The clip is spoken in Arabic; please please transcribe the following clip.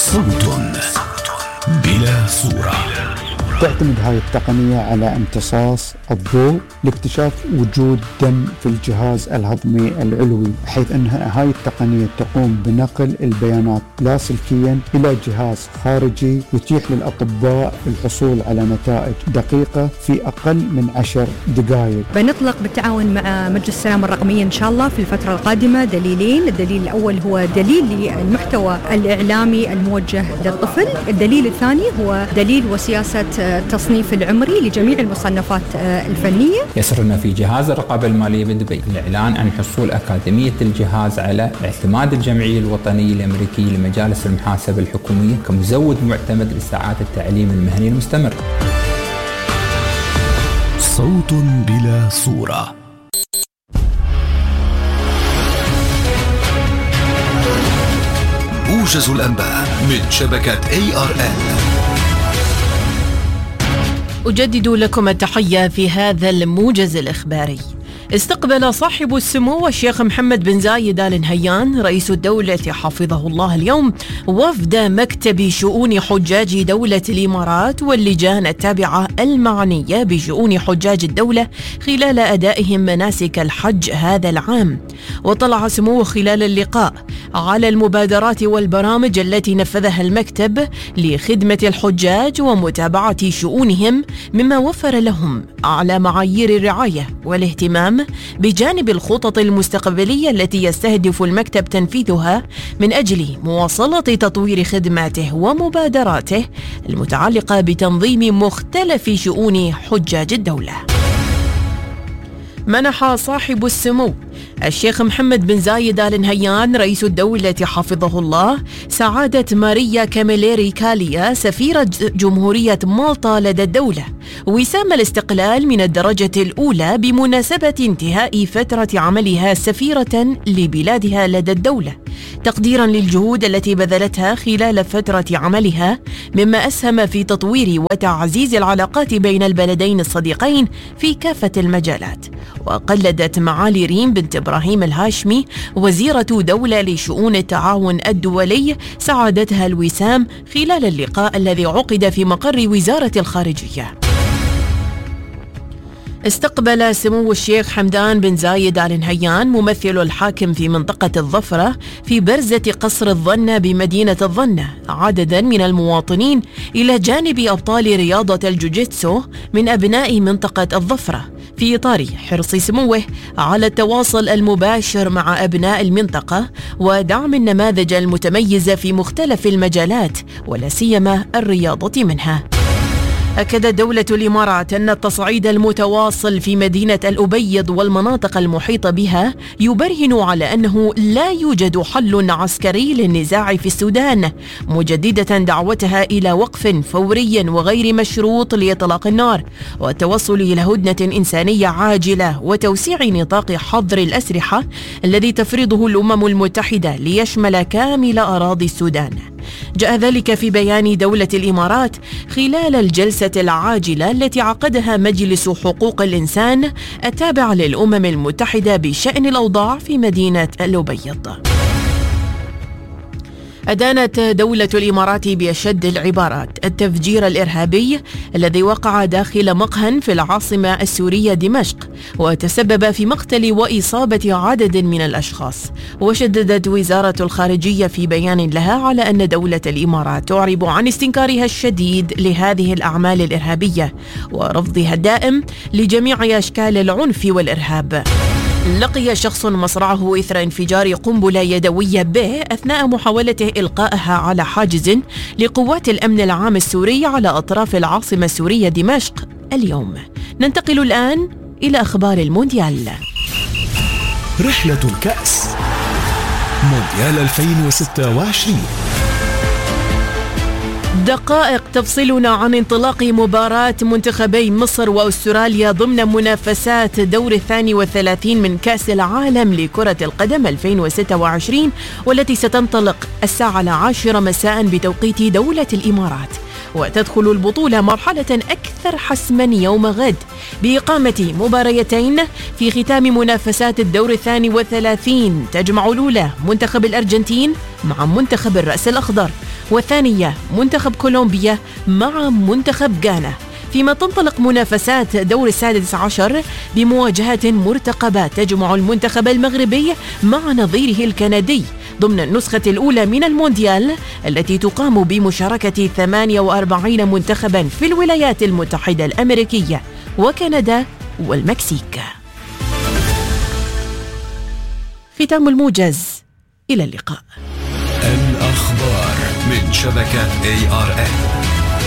صوت بلا صورة. تعتمد هاي التقنية على امتصاص الضوء لاكتشاف وجود دم في الجهاز الهضمي العلوي، بحيث أن هاي التقنية تقوم بنقل البيانات لاسلكيا إلى جهاز خارجي يتيح للأطباء الحصول على نتائج دقيقة في أقل من 10 دقائق. بنطلق بالتعاون مع مجلس السلامة الرقمية إن شاء الله في الفترة القادمة دليلين. الدليل الأول هو دليل للمحتوى الإعلامي الموجه للطفل، الدليل الثاني هو دليل وسياسة التصنيف العمري لجميع المصنفات الفنية. يسرنا في جهاز الرقابة المالية بدبي الإعلان عن حصول أكاديمية الجهاز على اعتماد الجمعية الوطنية الأمريكية لمجالس المحاسبة الحكومية كمزود معتمد لساعات التعليم المهني المستمر. صوت بلا صورة. موجز الأنباء من شبكة ARN. أجدد لكم التحية في هذا الموجز الإخباري. استقبل صاحب السمو الشيخ محمد بن زايد آل نهيان رئيس الدولة حفظه الله اليوم وفد مكتب شؤون حجاج دولة الإمارات واللجان التابعة المعنية بشؤون حجاج الدولة خلال أدائهم مناسك الحج هذا العام. وطلع سموه خلال اللقاء على المبادرات والبرامج التي نفذها المكتب لخدمة الحجاج ومتابعة شؤونهم، مما وفر لهم أعلى معايير الرعاية والاهتمام بجانب الخطط المستقبلية التي يستهدف المكتب تنفيذها من أجل مواصلة تطوير خدماته ومبادراته المتعلقة بتنظيم مختلف شؤون حجاج الدولة. منح صاحب السمو الشيخ محمد بن زايد آل نهيان رئيس الدولة حفظه الله سعادة ماريا كاميليري كاليا سفيرة جمهورية مالطا لدى الدولة وسام الاستقلال من الدرجة الأولى بمناسبة انتهاء فترة عملها سفيرة لبلادها لدى الدولة، تقديرا للجهود التي بذلتها خلال فترة عملها، مما أسهم في تطوير وتعزيز العلاقات بين البلدين الصديقين في كافة المجالات. وقلدت معالي ريم بنت إبراهيم الهاشمي وزيرة دولة لشؤون التعاون الدولي سعادتها الوسام خلال اللقاء الذي عقد في مقر وزارة الخارجية. استقبل سمو الشيخ حمدان بن زايد آل نهيان ممثل الحاكم في منطقة الظفرة في برزة قصر الظنة بمدينة الظنة عددا من المواطنين إلى جانب أبطال رياضة الجوجيتسو من أبناء منطقة الظفرة، في إطار حرص سموه على التواصل المباشر مع أبناء المنطقة ودعم النماذج المتميزة في مختلف المجالات ولا سيما الرياضة منها. أكدت دولة الإمارات أن التصعيد المتواصل في مدينة الأبيض والمناطق المحيطة بها يبرهن على أنه لا يوجد حل عسكري للنزاع في السودان، مجددة دعوتها إلى وقف فوري وغير مشروط لإطلاق النار والتوصل إلى هدنة إنسانية عاجلة وتوسيع نطاق حظر الأسلحة الذي تفرضه الأمم المتحدة ليشمل كامل أراضي السودان. جاء ذلك في بيان دولة الإمارات خلال الجلسة العاجلة التي عقدها مجلس حقوق الإنسان التابع للأمم المتحدة بشأن الأوضاع في مدينة الأبيض. أدانت دولة الإمارات بأشد العبارات التفجير الإرهابي الذي وقع داخل مقهى في العاصمة السورية دمشق وتسبب في مقتل وإصابة عدد من الأشخاص. وشددت وزارة الخارجية في بيان لها على أن دولة الإمارات تعرب عن استنكارها الشديد لهذه الأعمال الإرهابية ورفضها الدائم لجميع أشكال العنف والإرهاب. لقي شخص مصرعه إثر انفجار قنبلة يدوية به أثناء محاولته إلقائها على حاجز لقوات الأمن العام السوري على أطراف العاصمة السورية دمشق اليوم. ننتقل الآن إلى أخبار المونديال. رحلة الكأس مونديال 2026. دقائق تفصلنا عن انطلاق مباراة منتخبي مصر وأستراليا ضمن منافسات دور 32 من كأس العالم لكرة القدم 2026 والتي ستنطلق الساعة 10 مساء بتوقيت دولة الإمارات. وتدخل البطولة مرحلة أكثر حسما يوم غد بإقامة مباريتين في ختام منافسات الدور 32 تجمع الأولى منتخب الأرجنتين مع منتخب الرأس الأخضر، والثانية منتخب كولومبيا مع منتخب غانا. فيما تنطلق منافسات دور السادس عشر بمواجهات مرتقبة تجمع المنتخب المغربي مع نظيره الكندي ضمن النسخة الأولى من المونديال التي تقام بمشاركة 48 منتخبا في الولايات المتحدة الأمريكية وكندا والمكسيك. ختام الموجز، إلى اللقاء. الأخبار من شبكة ARN.